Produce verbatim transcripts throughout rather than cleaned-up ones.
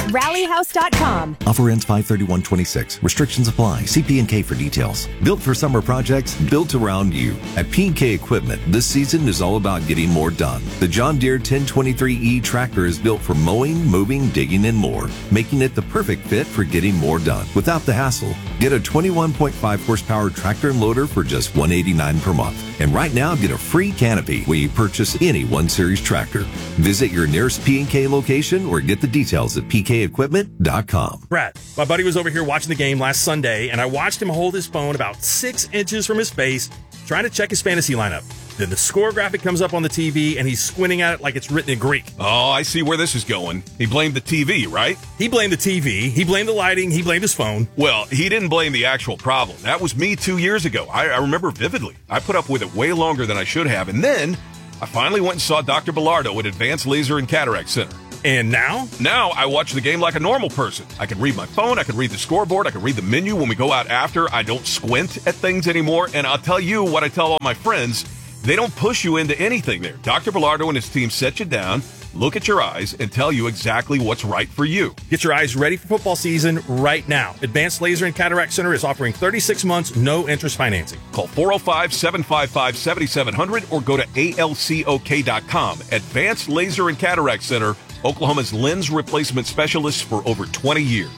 rally house dot com. Offer ends five thirty-one twenty-six. Restrictions apply. See P and K for details. Built for summer projects, built around you. At P and K Equipment, this season is all about getting more done. The John Deere ten twenty-three E tractor is built for mowing, moving, digging, and more, making it the perfect fit for getting more done without the hassle. Get a twenty-one point five horsepower tractor and loader for just one hundred eighty-nine dollars per month. And right now, get a free canopy when you purchase any one series tractor. Visit your nearest P and K location or get the details at p k equipment dot com. Brad, my buddy was over here watching the game last Sunday, and I watched him hold his phone about six inches from his face, trying to check his fantasy lineup. Then the score graphic comes up on the T V, and he's squinting at it like it's written in Greek. Oh, I see where this is going. He blamed the T V, right? He blamed the T V. He blamed the lighting. He blamed his phone. Well, he didn't blame the actual problem. That was me two years ago. I, I remember vividly. I put up with it way longer than I should have. And then I finally went and saw Doctor Bilardo at Advanced Laser and Cataract Center. And now? Now I watch the game like a normal person. I can read my phone, I can read the scoreboard, I can read the menu when we go out after. I don't squint at things anymore. And I'll tell you what I tell all my friends, they don't push you into anything there. Doctor Bilardo and his team set you down, look at your eyes, and tell you exactly what's right for you. Get your eyes ready for football season right now. Advanced Laser and Cataract Center is offering thirty-six months, no interest financing. Call four oh five, seven five five, seven seven zero zero or go to A L C O K dot com. Advanced Laser and Cataract Center, Oklahoma's lens replacement specialists for over twenty years.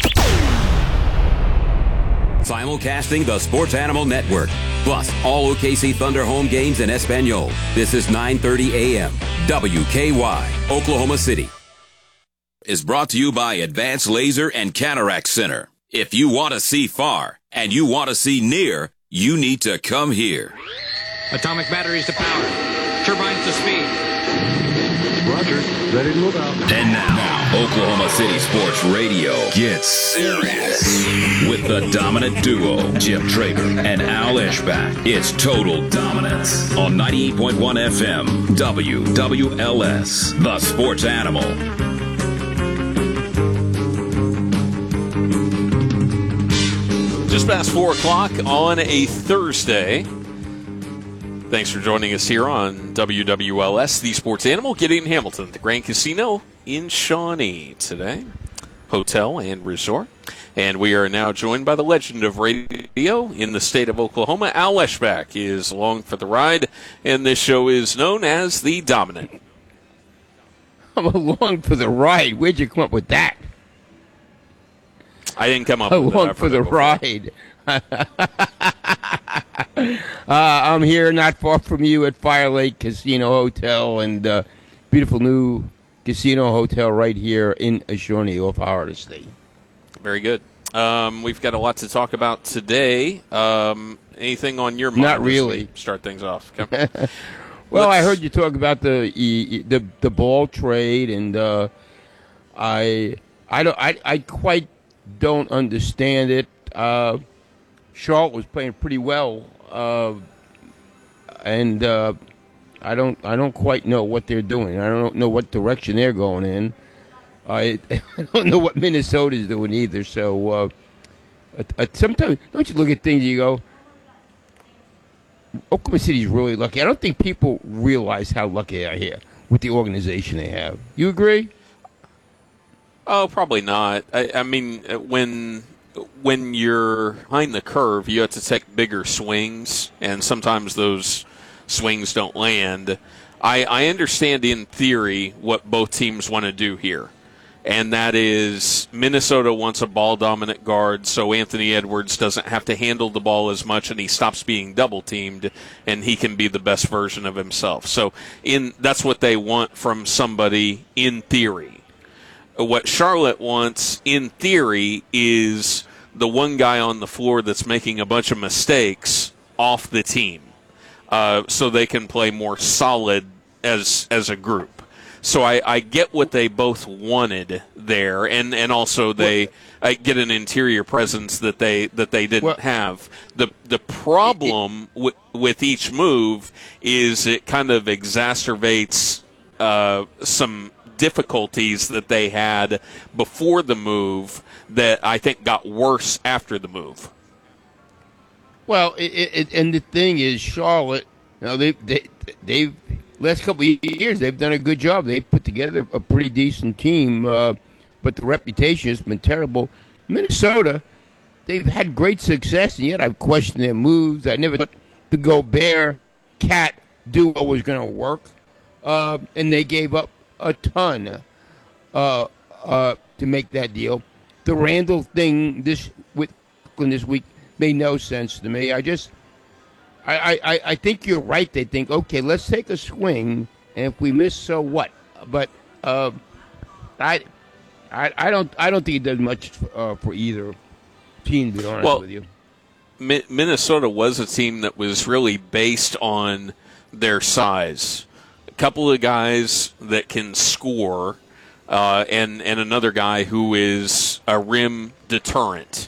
Simulcasting the Sports Animal Network, plus all O K C Thunder home games in Espanol. This is nine thirty a.m. W K Y, Oklahoma City. Is brought to you by Advanced Laser and Cataract Center. If you want to see far and you want to see near, you need to come here. Atomic batteries to power. Turbines to speed. Roger. Ready to move out. And now, now, Oklahoma City Sports Radio gets serious with the dominant duo, Jim Traeger and Al Eschbach. It's Total Dominance on ninety-eight point one F M, W W L S, the Sports Animal. Just past four o'clock on a Thursday. Thanks for joining us here on W W L S, the Sports Animal, Gideon Hamilton, the Grand Casino in Shawnee today, hotel and resort. And we are now joined by the legend of radio in the state of Oklahoma. Al Eschbach is along for the ride, and this show is known as The Dominant. I'm along for the ride. Where'd you come up with that? I didn't come up with that. Along for the ride. uh, I'm here not far from you at Fire Lake Casino Hotel and uh, beautiful new casino hotel right here in Shawnee off Howard Estate. Very good. Um, we've got a lot to talk about today. Um, anything on your mind? Not really. Start things off. Okay. Well, Let's... I heard you talk about the the the ball trade, and uh, I I don't I, I quite don't understand it. Uh, Charlotte was playing pretty well, uh, and uh, I don't I don't quite know what they're doing. I don't know what direction they're going in. I, I don't know what Minnesota's doing either. So uh, uh, sometimes don't you look at things and you go, Oklahoma City's really lucky. I don't think people realize how lucky they are here with the organization they have. You agree? Oh, probably not. I, I mean, when when you're behind the curve, you have to take bigger swings, and sometimes those swings don't land. I, I understand in theory what both teams want to do here, and that is Minnesota wants a ball-dominant guard so Anthony Edwards doesn't have to handle the ball as much and he stops being double-teamed and he can be the best version of himself. So in that's what they want from somebody in theory. What Charlotte wants, in theory, is the one guy on the floor that's making a bunch of mistakes off the team, uh, so they can play more solid as as a group. So I, I get what they both wanted there, and, and also they I get an interior presence that they that they didn't well, have. The the problem it, with, with each move is it kind of exacerbates uh, some difficulties that they had before the move that I think got worse after the move. Well, it, it, and the thing is, Charlotte, you know, they they they've last couple of years they've done a good job. They put together a pretty decent team, uh, but the reputation has been terrible. Minnesota, they've had great success, and yet I've questioned their moves. I never thought the Gobert Cat duo was going to work, uh, and they gave up a ton uh, uh, to make that deal. The Randall thing this with this week made no sense to me. I just, I, I, I think you're right. They think, okay, let's take a swing, and if we miss, so what? But uh, I, I, I don't, I don't think it does much uh, for either team. To be honest well, with you, Mi- Minnesota was a team that was really based on their size. A couple of guys that can score. Uh, and, and another guy who is a rim deterrent.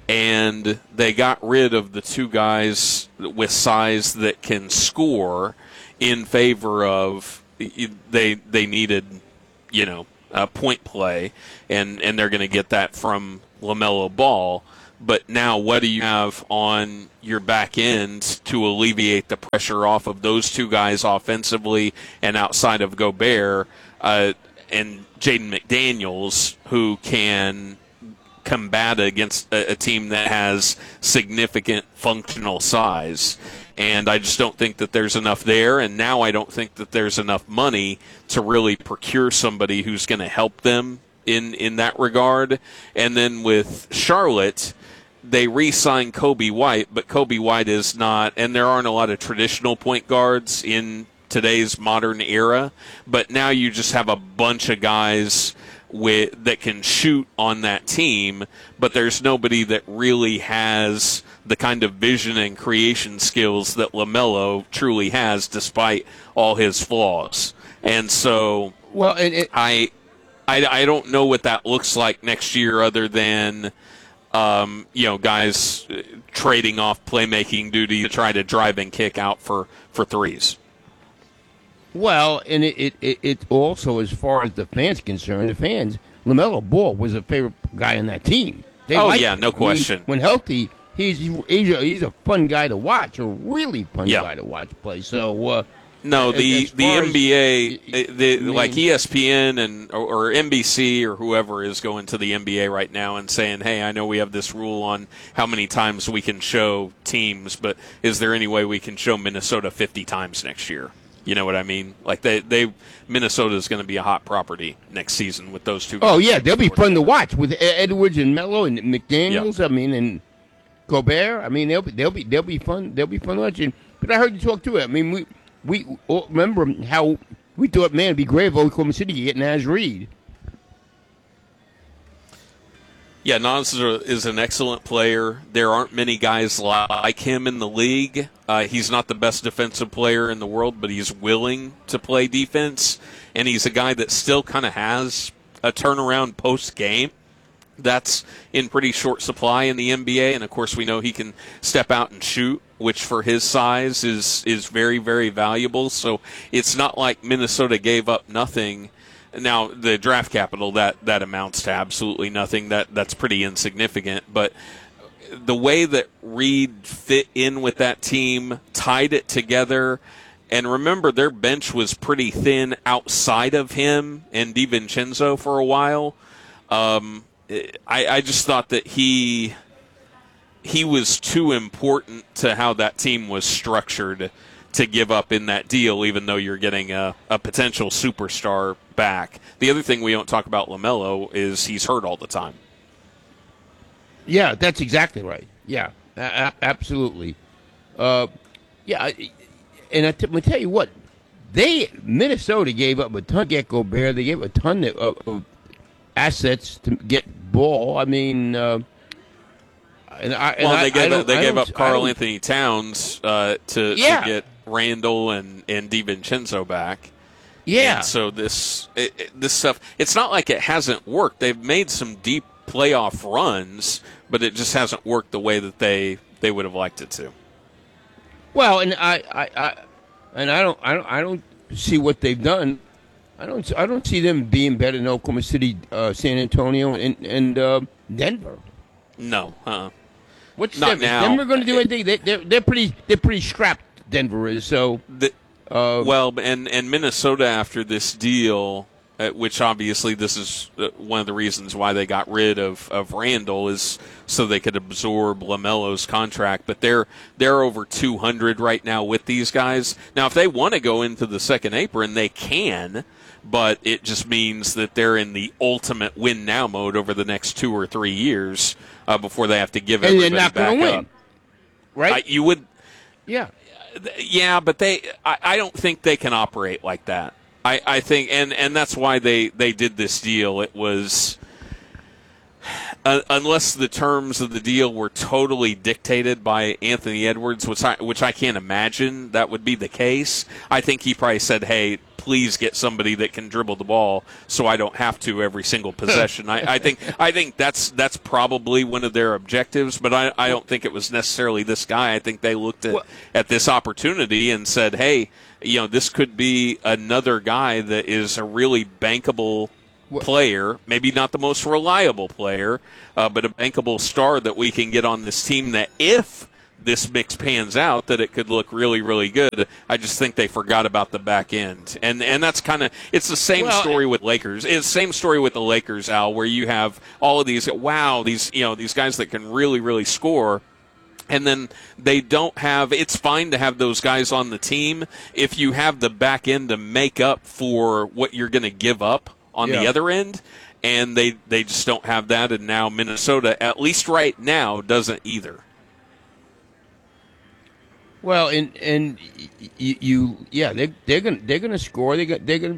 And they got rid of the two guys with size that can score in favor of they they needed, you know, a point play, and, and they're going to get that from LaMelo Ball. But now what do you have on your back end to alleviate the pressure off of those two guys offensively and outside of Gobert? Uh, and Jaden McDaniels, who can combat against a, a team that has significant functional size. And I just don't think that there's enough there, and now I don't think that there's enough money to really procure somebody who's going to help them in, in that regard. And then with Charlotte, they re-signed Kobe White, but Kobe White is not, and there aren't a lot of traditional point guards in today's modern era, but now you just have a bunch of guys with that can shoot on that team, but there's nobody that really has the kind of vision and creation skills that LaMelo truly has, despite all his flaws. And so, well, and it, I, I, I don't know what that looks like next year, other than um, you know, guys trading off playmaking duty to try to drive and kick out for, for threes. Well, and it, it, it, it also, as far as the fans concerned, the fans, LaMelo Ball was a favorite guy on that team. They oh, liked yeah, him. no question. When, when healthy, he's he's a, he's a fun guy to watch, a really fun yeah. guy to watch play. So, uh, no, the, as the as, N B A, the, I mean, like E S P N and or, or N B C or whoever is going to the N B A right now and saying, hey, I know we have this rule on how many times we can show teams, but is there any way we can show Minnesota fifty times next year? You know what I mean? Like they, they Minnesota is going to be a hot property next season with those two guys. Oh yeah, they'll be fun to watch with Edwards and Melo and McDaniels. Yep. I mean, and Gobert. I mean, they'll be they'll be they'll be fun. They'll be fun watching. But I heard you talk too. I mean, we we remember how we thought, man, it'd be great if Oklahoma City could get Naz Reid. Yeah, Naz is an excellent player. There aren't many guys like him in the league. Uh, he's not the best defensive player in the world, but he's willing to play defense, and he's a guy that still kind of has a turnaround post-game. That's in pretty short supply in the N B A, and of course we know he can step out and shoot, which for his size is, is very, very valuable. So it's not like Minnesota gave up nothing. Now, the draft capital, that, that amounts to absolutely nothing. That That's pretty insignificant. But the way that Reed fit in with that team, tied it together, and remember, their bench was pretty thin outside of him and DiVincenzo for a while. Um, I, I just thought that he he was too important to how that team was structured to give up in that deal, even though you're getting a, a potential superstar back. The other thing we don't talk about LaMelo is he's hurt all the time. Yeah, that's exactly right. Yeah, a- absolutely. Uh, yeah, and I t- I'm going to tell you what, they Minnesota gave up a ton to get Gobert. They gave a ton of, of assets to get Ball. I mean, uh, and I, and well, I, they gave, I they gave up Karl I Anthony Towns uh, to, yeah. to get Randall and, and DiVincenzo back. Yeah. And so this it, it, this stuff, it's not like it hasn't worked. They've made some deep playoff runs, but it just hasn't worked the way that they, they would have liked it to. Well, and I, I, I and I don't I don't I don't see what they've done. I don't I don't see them being better than Oklahoma City, uh, San Antonio, and and uh, Denver. No, uh, what's not Denver? now. Denver going to do anything? They, they're they're pretty they're pretty strapped. Denver is so. The, uh, well, and and Minnesota after this deal, uh, which obviously this is uh, one of the reasons why they got rid of, of Randall is so they could absorb LaMelo's contract. But they're they're over two hundred right now with these guys. Now, if they want to go into the second apron, they can, but it just means that they're in the ultimate win-now mode over the next two or three years uh, before they have to give and everybody they're not back gonna up. win, right? I, you would... Yeah. Yeah, but they, I, I don't think they can operate like that. I, I think, and, and that's why they, they did this deal. It was, uh, unless the terms of the deal were totally dictated by Anthony Edwards, which I, which I can't imagine that would be the case. I think he probably said, hey, please get somebody that can dribble the ball so I don't have to every single possession. I, I think I think that's that's probably one of their objectives, but I, I don't think it was necessarily this guy. I think they looked at, at this opportunity and said, hey, you know, this could be another guy that is a really bankable player, maybe not the most reliable player, uh, but a bankable star that we can get on this team that if this mix pans out, that it could look really, really good. I just think they forgot about the back end. And and that's kind of, it's the same well, story with Lakers. It's the same story with the Lakers, Al, where you have all of these, wow, these, you know, these guys that can really, really score. And then they don't have, it's fine to have those guys on the team if you have the back end to make up for what you're going to give up on yeah. the other end. And they, they just don't have that. And now Minnesota, at least right now, doesn't either. Well, and and you, you yeah, they they're gonna they're gonna score. They got they're gonna